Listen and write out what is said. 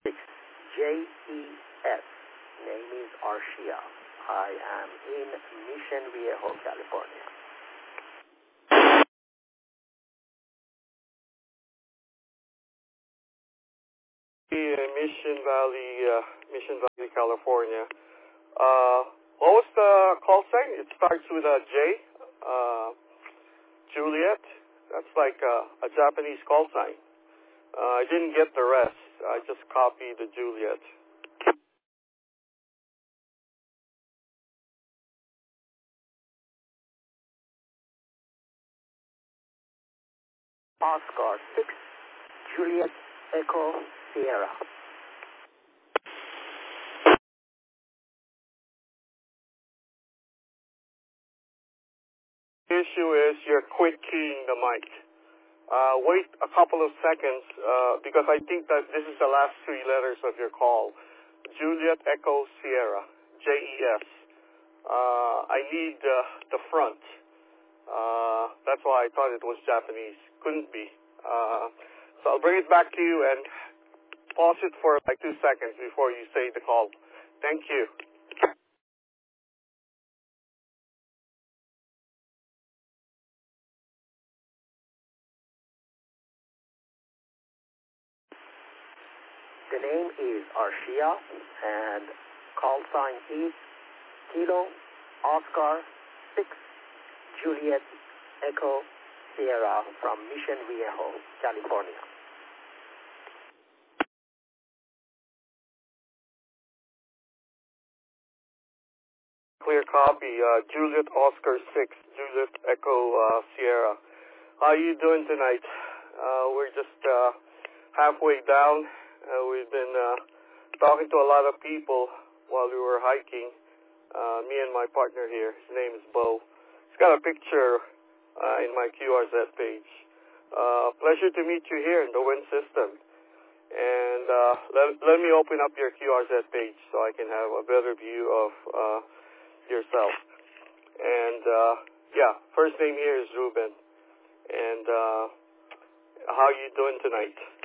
JES. Name is Arcia. I am in Mission Viejo, California. Mission Valley, California. What was the call sign? It starts with a J. Juliet. That's like a Japanese call sign. I didn't get the rest. I just copied the Juliet. Oscar 6, Juliet Echo Sierra. The issue is you're quit keying the mic. Wait a couple of seconds because I think that this is the last three letters of your call. Juliet Echo Sierra, JES. I need the front. That's why I thought it was Japanese. Couldn't be. So I'll bring it back to you and pause it for like 2 seconds before you say the call. Thank you. The name is Arcia, and call sign is Kilo Oscar 6 Juliet Echo Sierra from Mission Viejo, California. Clear copy. Juliet Oscar 6 Juliet Echo Sierra. How are you doing tonight? We're just halfway down. We've been talking to a lot of people while we were hiking. Me and my partner here, his name is Bo. He's got a picture in my QRZ page. Pleasure to meet you here in the Wind System. And let me open up your QRZ page so I can have a better view of yourself. And first name here is Ruben. And how are you doing tonight?